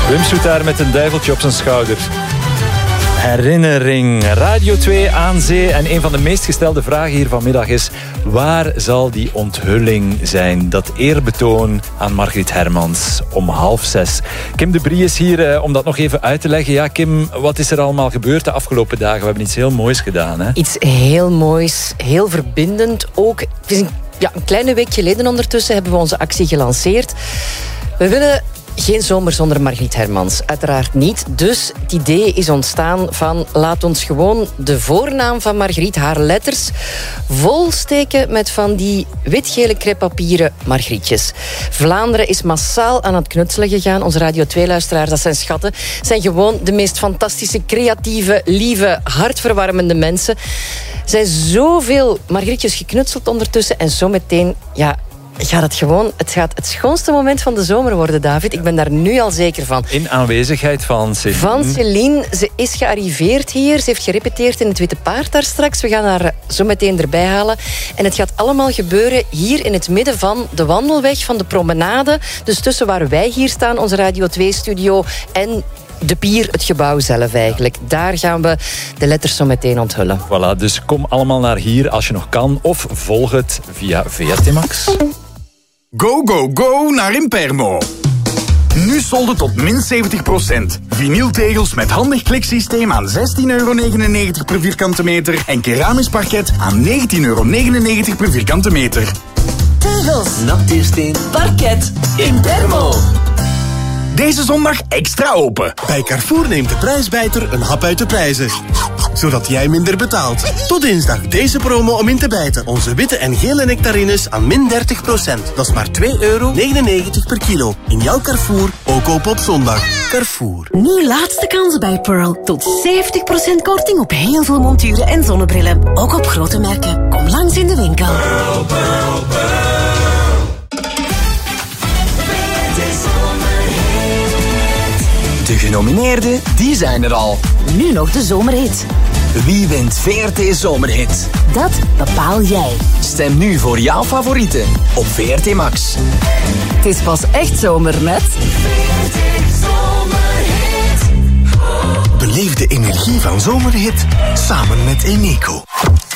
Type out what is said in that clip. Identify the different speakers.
Speaker 1: Wim Soetaar met een duiveltje op zijn schouder. Herinnering. Radio 2 aan zee. En een van de meest gestelde vragen hier vanmiddag is... waar zal die onthulling zijn? Dat eerbetoon aan Margriet Hermans om 5:30. Kim de Brie is hier om dat nog even uit te leggen. Ja, Kim, wat is er allemaal gebeurd de afgelopen dagen? We hebben iets heel moois gedaan, hè?
Speaker 2: Iets heel moois, heel verbindend. Ook, het is een kleine week geleden ondertussen hebben we onze actie gelanceerd. We willen... geen zomer zonder Margriet Hermans. Uiteraard niet. Dus het idee is ontstaan van... laat ons gewoon de voornaam van Margriet, haar letters... volsteken met van die wit-gele crêpepapieren Margrietjes. Vlaanderen is massaal aan het knutselen gegaan. Onze Radio 2-luisteraars, dat zijn schatten... zijn gewoon de meest fantastische, creatieve, lieve, hartverwarmende mensen. Er zijn zoveel Margrietjes geknutseld ondertussen... en zometeen... Het gaat het schoonste moment van de zomer worden, David. Ik ben daar nu al zeker van.
Speaker 1: In aanwezigheid van Céline.
Speaker 2: Van Céline. Ze is gearriveerd hier. Ze heeft gerepeteerd in het Witte Paard daar straks. We gaan haar zo meteen erbij halen. En het gaat allemaal gebeuren hier in het midden van de wandelweg, van de promenade. Dus tussen waar wij hier staan, onze Radio 2-studio... en de pier, het gebouw zelf eigenlijk. Daar gaan we de letters zo meteen onthullen.
Speaker 1: Voilà, dus kom allemaal naar hier als je nog kan. Of volg het via VRT Max.
Speaker 3: Go, go, go naar Impermo. Nu solden tot min 70%. Vinyltegels met handig kliksysteem aan €16,99 per vierkante meter. En keramisch parket aan €19,99 per vierkante meter.
Speaker 4: Tegels, natuursteen, parket, Impermo.
Speaker 3: Deze zondag extra open.
Speaker 5: Bij Carrefour neemt de prijsbijter een hap uit de prijzen. Zodat jij minder betaalt. Tot dinsdag deze promo om in te bijten. Onze witte en gele nectarines aan min 30%. Dat is maar €2,99 per kilo. In jouw Carrefour, ook open op zondag. Carrefour.
Speaker 6: Nu laatste kans bij Pearl. Tot 70% korting op heel veel monturen en zonnebrillen. Ook op grote merken. Kom langs in de winkel.
Speaker 4: Pearl, Pearl, Pearl. De genomineerden, die zijn er al.
Speaker 6: Nu nog de zomerhit.
Speaker 4: Wie wint VRT Zomerhit?
Speaker 6: Dat bepaal jij.
Speaker 4: Stem nu voor jouw favorieten op VRT Max.
Speaker 6: Het is pas echt zomer met...
Speaker 4: VRT Zomerhit.
Speaker 5: Beleef de energie van Zomerhit samen met Eneco.